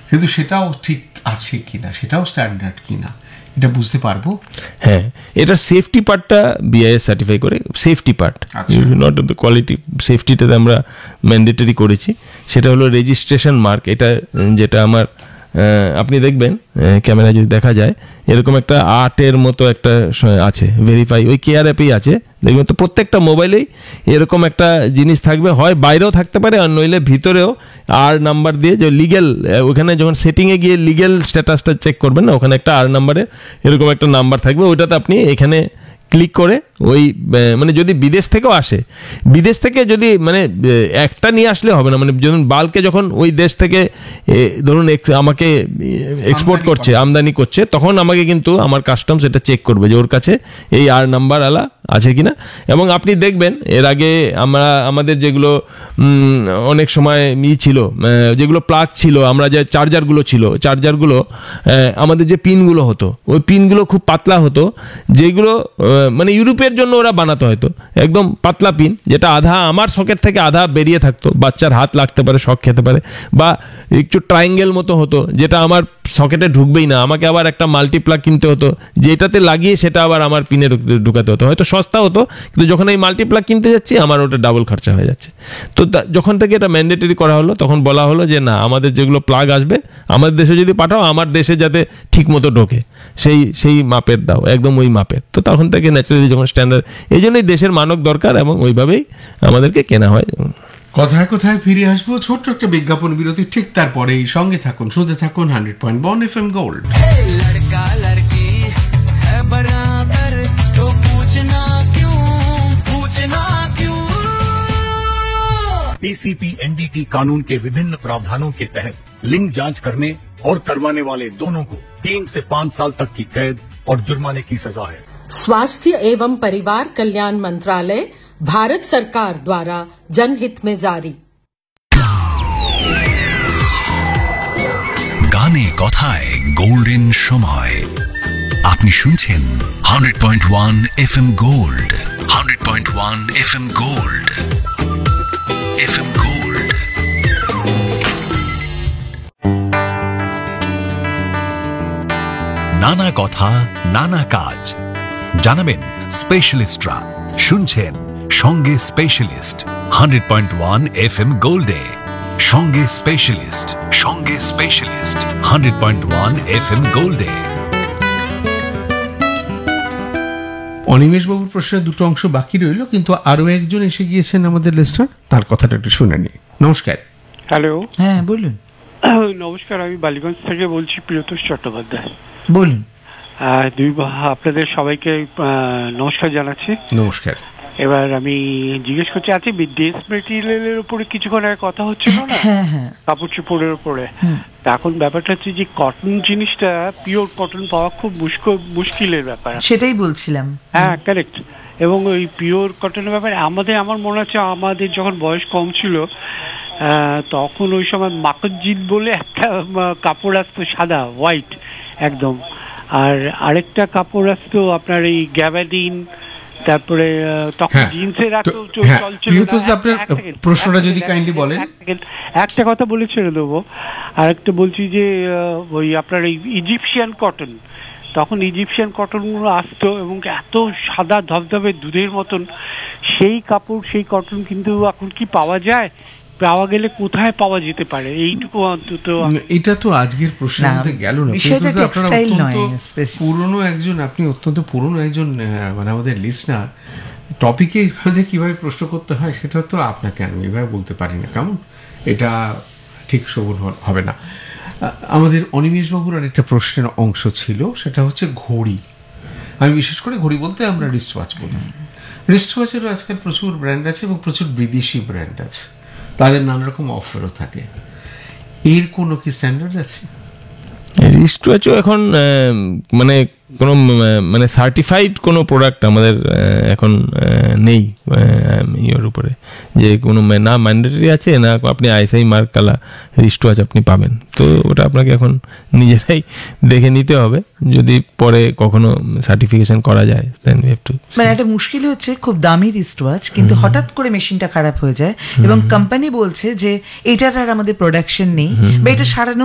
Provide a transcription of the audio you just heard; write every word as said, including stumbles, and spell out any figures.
কিন্তু সেটাও ঠিক আছে কিনা, সেটাও স্ট্যান্ডার্ড কিনা, এটা বুঝতে পারবো। হ্যাঁ, এটা সেফটি পার্টটা বিআইএস সার্টিফাই করে, safety part, not the quality. সেফটিটাতে আমরা ম্যান্ডেটরি করেছি, সেটা হলো রেজিস্ট্রেশন মার্ক। এটা যেটা আমার আপনি দেখবেন ক্যামেরা যদি দেখা যায়, এরকম একটা আর্টের মতো একটা আছে, ভেরিফাই, ওই কেয়ার অ্যাপেই আছে, দেখবেন তো প্রত্যেকটা মোবাইলেই এরকম একটা জিনিস থাকবে, হয় বাইরেও থাকতে পারে আর নইলে ভিতরেও আর নাম্বার দিয়ে, যে লিগেল, ওখানে যখন সেটিংয়ে গিয়ে লিগেল স্ট্যাটাসটা চেক করবেন না, ওখানে একটা আর নাম্বারে এরকম একটা নাম্বার থাকবে, ওইটাতে আপনি এখানে ক্লিক করে ওই মানে যদি বিদেশ থেকেও আসে, বিদেশ থেকে যদি মানে একটা নিয়ে আসলে হবে না, মানে যখন বাল্কে যখন ওই দেশ থেকে ধরুন আমাকে এক্সপোর্ট করছে, আমদানি করছে, তখন আমাকে কিন্তু আমার কাস্টমস এটা চেক করবে যে ওর কাছে এই আর নাম্বার আলা আছে কিনা। এবং আপনি দেখবেন এর আগে আমরা আমাদের যেগুলো অনেক সময় ই ছিল, যেগুলো প্লাগ ছিল, আমরা যে চার্জারগুলো ছিল, চার্জারগুলো আমাদের যে পিনগুলো হতো, ওই পিনগুলো খুব পাতলা হতো, যেগুলো মানে ইউরোপের জন্য ওরা বানাতো হয়তো একদম পাতলা পিন, যেটা আধা আমার সকেট থেকে আধা বেরিয়ে থাকতো, বাচ্চার হাত লাগতে পারে, শক খেতে পারে, বা একটু ট্রায়াঙ্গেল মতো হতো, যেটা আমার সকেটে ঢুকবেই না, আমাকে আবার একটা মাল্টিপ্লাগ কিনতে হতো, যেটাতে লাগিয়ে সেটা আবার আমার পিনে ঢুকাতে হতো। হয়তো সস্তা হতো, কিন্তু যখন এই মাল্টিপ্লাগ কিনতে যাচ্ছি আমার ওটা ডাবল খরচা হয়ে যাচ্ছে। তো যখন থেকে এটা ম্যান্ডেটরি করা হলো, তখন বলা হলো যে না, আমাদের যেগুলো প্লাগ আসবে আমাদের দেশে যদি পাঠাও, আমার দেশে যাতে ঠিক মতো ঢোকে, সেই সেই মাপের দাও, একদম ওই মাপের। তো তখন থেকে ন্যাচারালি যখন স্ট্যান্ডার্ড, এই জন্যই দেশের মানক দরকার এবং ওইভাবেই আমাদেরকে কেনা হয়। কথায় কথায় ফিরে আসবো ছোট্ট একটা বিজ্ঞাপন বিরতি, ঠিক তারপরেই সঙ্গে থাকুন, শুনতে থাকুন hundred point one F M gold. PCP NDT कानून के विभिन्न प्रावधानों के तहत लिंग जांच करने और करवाने वाले दोनों को तीन से पाँच साल तक की कैद और जुर्माने की सजा है। स्वास्थ्य एवं परिवार कल्याण मंत्रालय, भारत सरकार द्वारा जनहित में जारी। গানে কথায় গোল্ডেন সময়, আপনি শুনছেন hundred point one F M gold, hundred point one F M gold, F M gold. নানা কথা নানা কাজ জানাবেন স্পেশালিস্টরা, শুনছেন সঙ্গে specialist hundred point one F M গোল্ডে। সঙ্গে স্পেশালিস্ট, সঙ্গে specialist hundred point one F M গোল্ডে। Animesh বাবুর প্রশ্নের দুটো অংশ বাকি রইল, কিন্তু আরো একজন এসে গিয়েছেন আমাদের লিস্টার, তার কথাটা একটু শুনে নি। নমস্কার। হ্যালো। হ্যাঁ বলুন। নমস্কার, আমি বালিগঞ্জ থেকে বলছি, প্রিয়তোষ চট্টোপাধ্যায়। বলুন। দুই আপনাদের সবাইকে নমস্কার জানাচ্ছি। নমস্কার। এবার আমি জিজ্ঞেস করছি, আজকে ড্রেস মেটেরিয়ালের উপরে কিছুক্ষণ আগে কথা হচ্ছিল না, কাপড় চোপড়ের উপরে। এখন ব্যাপারটা হচ্ছে যে কটন জিনিসটা, পিওর কটন পাওয়া খুব মুশকিলের ব্যাপার। সেটাই বলছিলাম। হ্যাঁ, কারেক্ট। এবং ওই পিওর কটনের ব্যাপারে আমাদের, আমার মনে হচ্ছে আমাদের যখন বয়স কম ছিল তখন ওই সময় মাকজিদ বলে একটা কাপড় আসতো, সাদা হোয়াইট একদম, আর আরেকটা কাপড় আসতো আপনার এই গ্যাবার্ডিন, তারপরে তখন জিন্সের এত চলছিল। আপনার প্রশ্নটা যদি কাইন্ডলি বলেন। একটা কথা বলে ছেড়ে দেবো, আর একটা বলছি যে ওই আপনার এই ইজিপশিয়ান কটন, তখন ইজিপশিয়ান কটনগুলো আসতো এবং এত সাদা ধবধবে দুধের মতন, সেই কাপড়, সেই কটন কিন্তু এখন কি পাওয়া যায়? পাওয়া গেলে কোথায় পাওয়া যেতে পারে? এইটুকু অন্তত। এটা তো আজকের প্রশ্নের মধ্যে গেল না। পুরনো একজন, আপনি অত্যন্ত পুরনো একজন মানে আমাদের লিসনার, টপিকে এইভাবে কিভাবে প্রশ্ন করতে হয় সেটা তো আপনাকে আমি এভাবে বলতে পারি না, কেমন এটা ঠিক শোভন হবে না। আমাদের অনিমেষ বাবুর আর একটা প্রশ্নের অংশ ছিল, সেটা হচ্ছে ঘড়ি। আমি বিশেষ করে ঘড়ি বলতে আমরা রিস্ট ওয়াচ বলি। রিস্ট ওয়াচেরও আজকাল প্রচুর ব্র্যান্ড আছে এবং প্রচুর বিদেশি ব্র্যান্ড আছে, তাদের নানা রকম অফারও থাকে। এর কোনো কি স্ট্যান্ডার্ড আছে? রিস্ট ওয়াচও এখন মানে কোনো মানে সার্টিফাইড কোনো প্রোডাক্ট আমাদের এখন নেই ইয়ের উপরে, যে কোনো না ম্যান্ডেটরি আছে না আপনি আইএসআই মার্ক কালা রিস্ট ওয়াচ আপনি পাবেন। তো ওটা আপনাকে এখন নিজেরাই দেখে নিতে হবে, যদি পরে কখনো সার্টিফিকেশন করা যায় দেন উই হ্যাভ টু। মানে একটা মুশকিল হচ্ছে, খুব দামি রিস্ট ওয়াচ কিন্তু হঠাৎ করে মেশিনটা খারাপ হয়ে যায় এবং কোম্পানি বলছে যে এটার আর আমাদের প্রোডাকশন নেই বা এটা সারানো